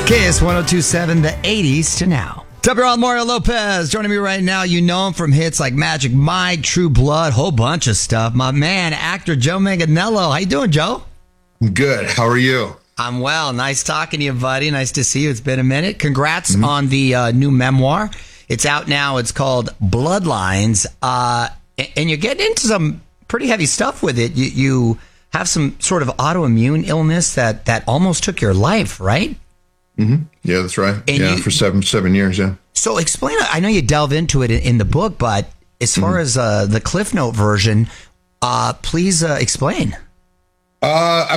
Kiss 102.7, the 80s to now. What's up, Mario Lopez joining me right now. You know him from hits like Magic Mike, True Blood, whole bunch of stuff. My man, actor Joe Manganiello. How you doing, Joe? Good. How are you? I'm well. Nice talking to you, buddy. Nice to see you. It's been a minute. Congrats on the new memoir. It's out now. It's called Bloodlines. And you're getting into some pretty heavy stuff with it. You have some sort of autoimmune illness that almost took your life, right? Mm-hmm. Yeah, that's right. And for seven years, yeah. So explain, I know you delve into it in the book, but as far as the Cliff Note version, please explain. That's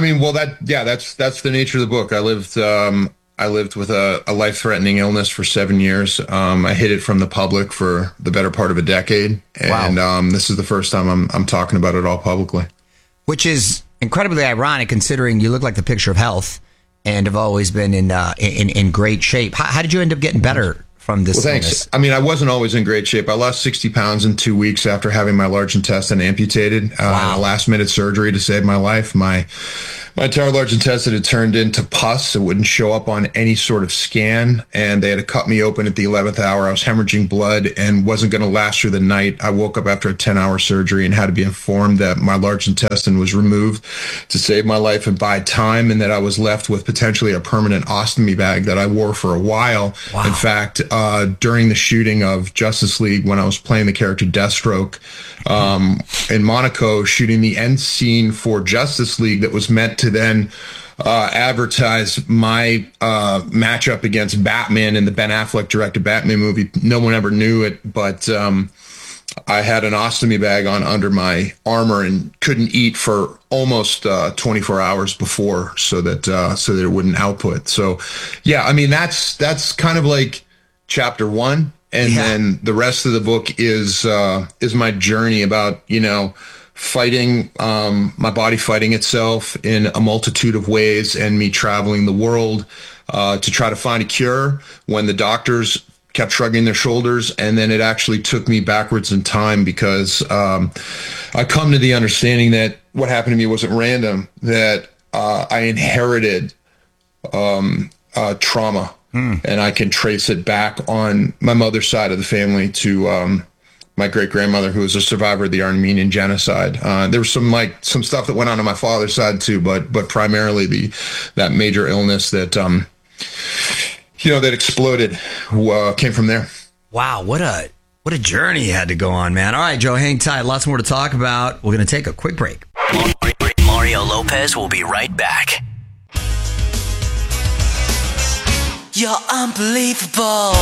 the nature of the book. I lived with a life-threatening illness for 7 years. I hid it from the public for the better part of a decade. And wow. This is the first time I'm talking about it all publicly. Which is incredibly ironic considering you look like the picture of health and have always been in great shape. How did you end up getting better from this? Well, thanks. Illness? I mean, I wasn't always in great shape. I lost 60 pounds in 2 weeks after having my large intestine amputated. Wow. A last-minute surgery to save my life. My entire large intestine had turned into pus. It wouldn't show up on any sort of scan, and they had to cut me open at the 11th hour. I was hemorrhaging blood and wasn't going to last through the night. I woke up after a 10-hour surgery and had to be informed that my large intestine was removed to save my life and buy time, and that I was left with potentially a permanent ostomy bag that I wore for a while. Wow. In fact, during the shooting of Justice League, when I was playing the character Deathstroke in Monaco, shooting the end scene for Justice League that was meant to then advertise my matchup against Batman in the Ben Affleck directed Batman movie. No one ever knew it, but I had an ostomy bag on under my armor and couldn't eat for almost 24 hours before, so that it wouldn't output. So, yeah, I mean that's kind of like chapter one, and then the rest of the book is my journey about fighting my body fighting itself in a multitude of ways, and me traveling the world to try to find a cure when the doctors kept shrugging their shoulders. And then it actually took me backwards in time, because I come to the understanding that what happened to me wasn't random, that I inherited trauma, and I can trace it back on my mother's side of the family to my great-grandmother, who was a survivor of the Armenian genocide. There was some stuff that went on my father's side too, but primarily that major illness that that exploded came from there. Wow, what a journey you had to go on, man. All right, Joe, hang tight. Lots more to talk about. We're going to take a quick break. Mario Lopez will be right back. You're unbelievable.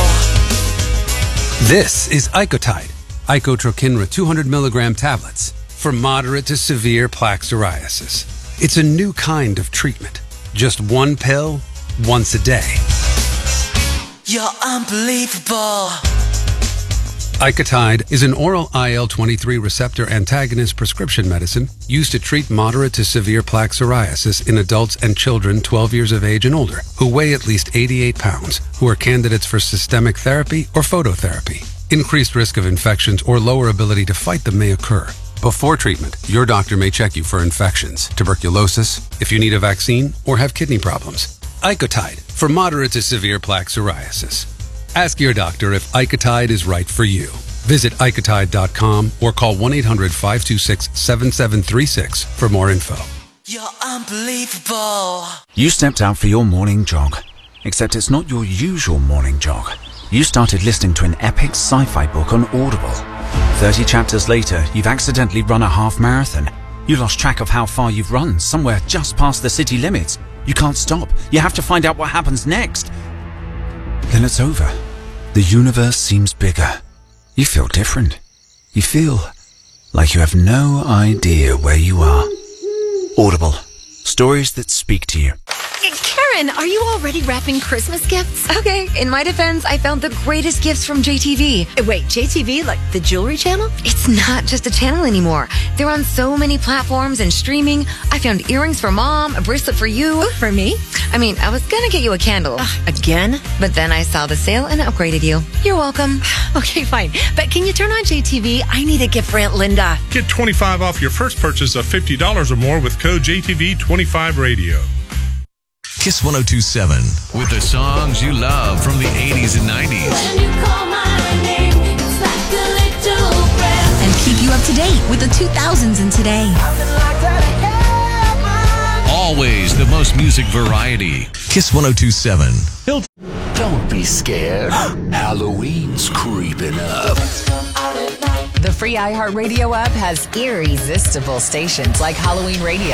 This is Icotide, Icotrokinra 200 milligram tablets for moderate to severe plaque psoriasis. It's a new kind of treatment. Just one pill, once a day. You're unbelievable. Icotide is an oral IL-23 receptor antagonist prescription medicine used to treat moderate to severe plaque psoriasis in adults and children 12 years of age and older who weigh at least 88 pounds, who are candidates for systemic therapy or phototherapy. Increased risk of infections or lower ability to fight them may occur. Before treatment, your doctor may check you for infections, tuberculosis, if you need a vaccine, or have kidney problems. Icotide for moderate to severe plaque psoriasis. Ask your doctor if Icotide is right for you. Visit Icotide.com or call 1-800-526-7736 for more info. You're unbelievable. You stepped out for your morning jog, except it's not your usual morning jog. You started listening to an epic sci-fi book on Audible. 30 chapters later, you've accidentally run a half marathon. You lost track of how far you've run, somewhere just past the city limits. You can't stop. You have to find out what happens next. Then it's over. The universe seems bigger. You feel different. You feel like you have no idea where you are. Audible. Stories that speak to you. Karen, are you already wrapping Christmas gifts? Okay, in my defense, I found the greatest gifts from JTV. Wait, JTV? Like the jewelry channel? It's not just a channel anymore. They're on so many platforms and streaming. I found earrings for Mom, a bracelet for you. Ooh, for me? I mean, I was gonna get you a candle. Again? But then I saw the sale and upgraded you. You're welcome. Okay, fine. But can you turn on JTV? I need a gift for Aunt Linda. Get 25 off your first purchase of $50 or more with code JTV25Radio. Kiss 102.7 with the songs you love from the 80s and 90s. When you call my name, it's like a little breath. And keep you up to date with the 2000s and today. Always the most music variety. Kiss 102.7. Don't be scared. Halloween's creeping up. The free iHeartRadio app has irresistible stations like Halloween Radio.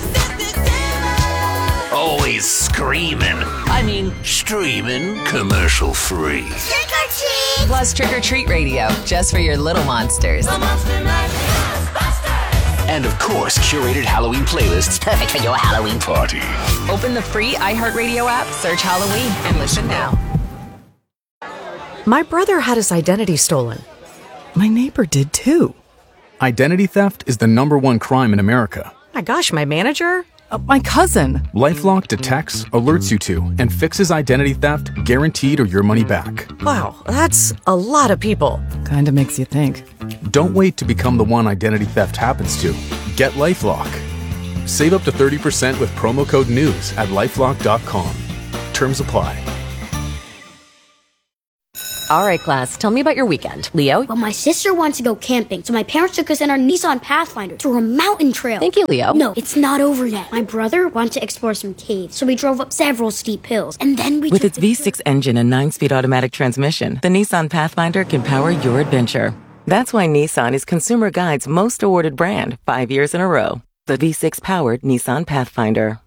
Always screaming. I mean, streaming commercial free. Trick or treat! Plus Trick or Treat Radio, just for your little monsters. The Monster Mash Ghostbusters! And of course, curated Halloween playlists perfect for your Halloween party. Open the free iHeartRadio app, search Halloween, and listen now. My brother had his identity stolen. My neighbor did too. Identity theft is the #1 crime in America. My gosh, my manager? My cousin. LifeLock detects, alerts you to, and fixes identity theft guaranteed or your money back. Wow, that's a lot of people. Kinda makes you think. Don't wait to become the one identity theft happens to. Get LifeLock. Save up to 30% with promo code NEWS at LifeLock.com. Terms apply. All right, class, tell me about your weekend. Leo? Well, my sister wants to go camping, so my parents took us in our Nissan Pathfinder through a mountain trail. Thank you, Leo. No, it's not over yet. My brother wants to explore some caves, so we drove up several steep hills, and then we With its V6 engine and 9-speed automatic transmission, the Nissan Pathfinder can power your adventure. That's why Nissan is Consumer Guide's most awarded brand 5 years in a row. The V6-powered Nissan Pathfinder.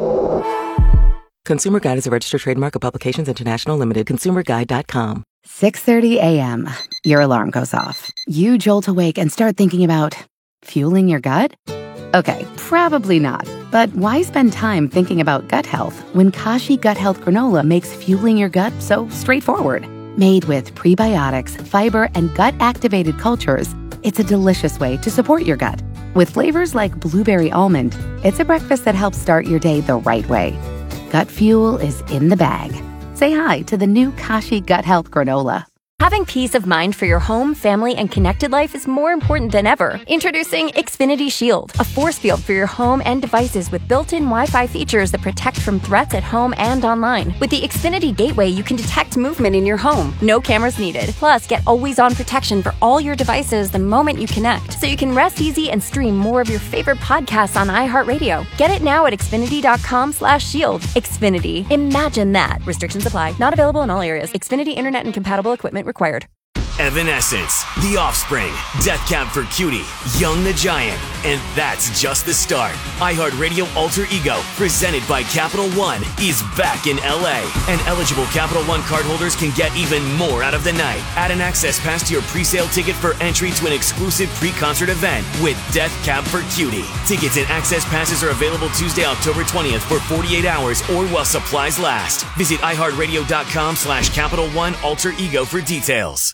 Consumer Guide is a registered trademark of Publications International Limited. ConsumerGuide.com. 6:30 a.m. Your alarm goes off. You jolt awake and start thinking about fueling your gut? Okay, probably not. But why spend time thinking about gut health when Kashi Gut Health Granola makes fueling your gut so straightforward? Made with prebiotics, fiber, and gut-activated cultures, it's a delicious way to support your gut. With flavors like blueberry almond, it's a breakfast that helps start your day the right way. Gut fuel is in the bag. Say hi to the new Kashi Gut Health Granola. Having peace of mind for your home, family, and connected life is more important than ever. Introducing Xfinity Shield, a force field for your home and devices with built-in Wi-Fi features that protect from threats at home and online. With the Xfinity Gateway, you can detect movement in your home. No cameras needed. Plus, get always-on protection for all your devices the moment you connect, so you can rest easy and stream more of your favorite podcasts on iHeartRadio. Get it now at Xfinity.com/shield. Xfinity. Imagine that. Restrictions apply. Not available in all areas. Xfinity Internet and compatible equipment required. Evanescence, The Offspring, Death Cab for Cutie, Young the Giant, and that's just the start. iHeartRadio Alter Ego, presented by Capital One, is back in LA, and eligible Capital One cardholders can get even more out of the night. Add an access pass to your pre-sale ticket for entry to an exclusive pre-concert event with Death Cab for Cutie. Tickets and access passes are available Tuesday, October 20th for 48 hours or while supplies last. Visit iHeartRadio.com/Capital One Alter Ego for details.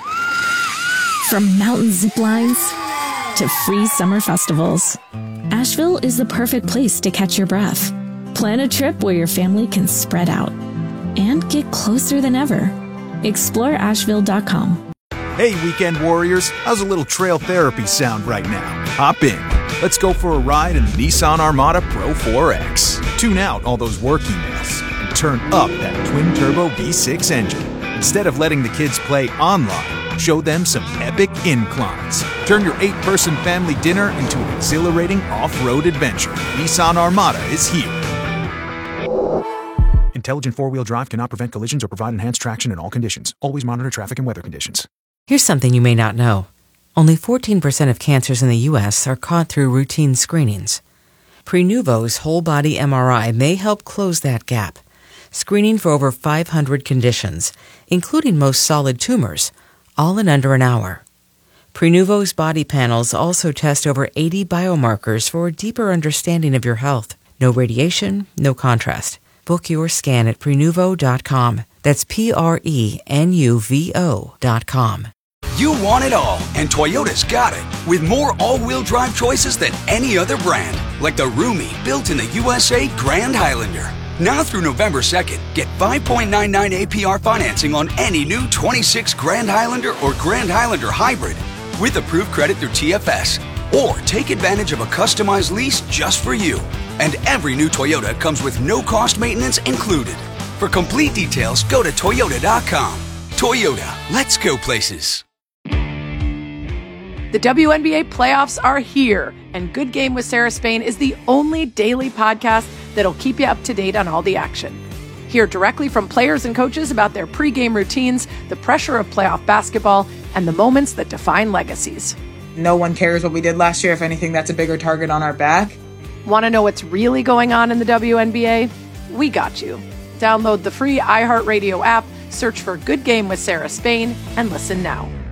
From mountain zip lines to free summer festivals, Asheville is the perfect place to catch your breath. Plan a trip where your family can spread out and get closer than ever. Explore Asheville.com. Hey, weekend warriors, how's a little trail therapy sound right now? Hop in. Let's go for a ride in the Nissan Armada Pro 4X. Tune out all those work emails and turn up that twin-turbo V6 engine. Instead of letting the kids play online, show them some epic inclines. Turn your 8-person family dinner into an exhilarating off-road adventure. Nissan Armada is here. Intelligent four-wheel drive cannot prevent collisions or provide enhanced traction in all conditions. Always monitor traffic and weather conditions. Here's something you may not know. Only 14% of cancers in the U.S. are caught through routine screenings. Prenuvo's whole-body MRI may help close that gap, screening for over 500 conditions, including most solid tumors, all in under an hour. Prenuvo's body panels also test over 80 biomarkers for a deeper understanding of your health. No radiation, no contrast. Book your scan at Prenuvo.com. That's Prenuvo.com. You want it all, and Toyota's got it. With more all-wheel drive choices than any other brand. Like the roomy, built-in-the-USA Grand Highlander. Now through November 2nd, get 5.99 APR financing on any new 26 Grand Highlander or Grand Highlander Hybrid with approved credit through TFS. Or take advantage of a customized lease just for you. And every new Toyota comes with no-cost maintenance included. For complete details, go to Toyota.com. Toyota, let's go places. The WNBA playoffs are here, and Good Game with Sarah Spain is the only daily podcast that'll keep you up to date on all the action. Hear directly from players and coaches about their pregame routines, the pressure of playoff basketball, and the moments that define legacies. No one cares what we did last year. If anything, that's a bigger target on our back. Want to know what's really going on in the WNBA? We got you. Download the free iHeartRadio app, search for Good Game with Sarah Spain, and listen now.